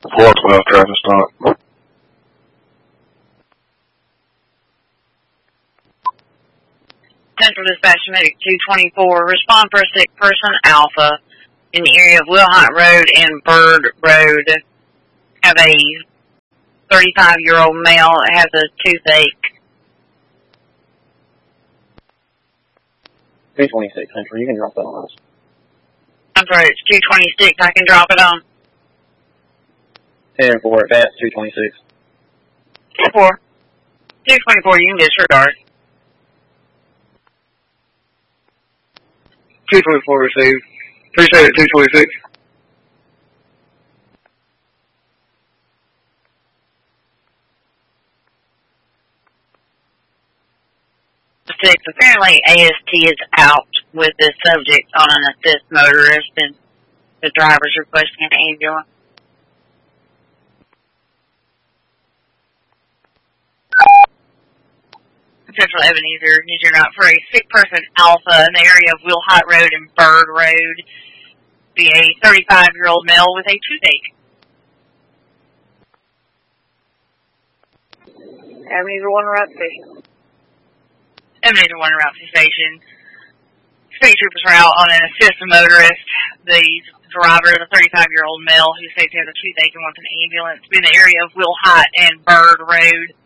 412 traffic stop. Central Dispatch Medic 224, respond for a sick person, Alpha, in the area of Wilhite Road and Bird Road. Have a 35-year-old male that has a toothache. 226, Central, you can drop that on us. I'm sorry, it's 226, I can drop it on. 10-4, advance 226. 224, you can disregard. 224 received. Appreciate it, 226. Apparently AST is out with this subject on an assist motorist and the driver's requesting an ambulance. Central Ebenezer, need your not for a sick person, Alpha, in the area of Wilhite Road and Bird Road. Be a 35-year-old male with a toothache. Ebenezer 1 route station. Ebenezer 1 route to station. State troopers are out on an assist motorist. The driver is a 35-year-old male who says he has a toothache and wants an ambulance. Be in the area of Wilhite and Bird Road.